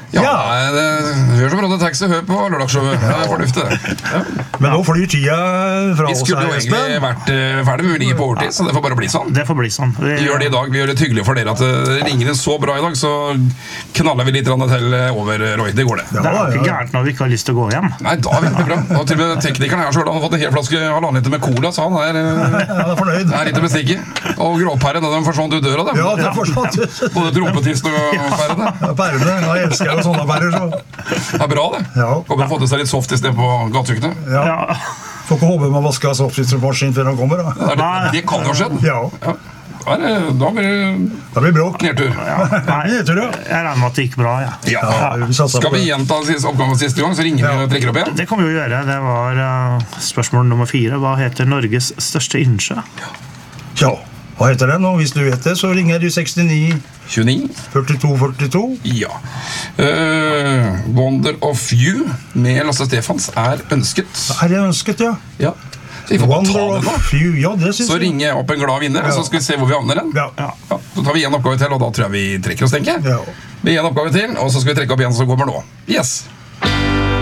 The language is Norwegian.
Ja, hør så bra det taxi, hør på lørdagsshowet. Det fornuftig det. Ja. Men nå flyr tida fra Vi oss skulle jo her, egentlig Espen. vært ferdig, men vi ligger på overtid, så det får bare bli sånn. Det får bli sånn. Vi gjør det i dag, vi gjør det hyggelig for dere at det ringer så bra i dag, så knaller vi litt til over, Roy. Det går det. Det er ikke gærent når vi ikke har lyst til å gå hjem. Nei, da er det bra. Og til og med teknikeren her selv, han har fått en hel flaske 1,5 liter med cola, så han er fornøyd. Er litt bestikket. Og gråpæren, de forsvant ut døra, da. Ja, det forsvant. Både trompetist og pærene. Ja, pærene, jeg elsker jo sånne pærer, så. Det er bra, det. Ja. Kommer å få til seg litt soft i sted på gatekjøkkenet. Ja. Får ikke håpe med å vaske softfiskeforskning før han kommer, da. Det kan jo skjedd. Ja. Da blir bråk. Nedtur. Nedtur, ja. Jeg regner med at det gikk bra, ja. Skal vi gjenta oppgaven siste gang, så ringer vi og trekker opp igjen? Det kan vi jo gjøre. Det var spørsmål nummer 4. Hva heter Norges største innsjø? Ja, hva heter den? Og hvis du vet det, så ringer du 69 29 42 42. Ja. Wonder of You med Lasse Stefans er ønsket. Er det ønsket, ja? Ja. Så vi får bare ta Wonder det of You, ja, det synes Så jeg. ringer jeg opp en glad vinner, og så skal vi se hvor vi havner den. Ja. Så tar vi en oppgave til, og da tror jeg vi trekker oss, tenker jeg. Ja. Vi gir en oppgave til, og så skal vi trekke opp en som kommer nå. Yes!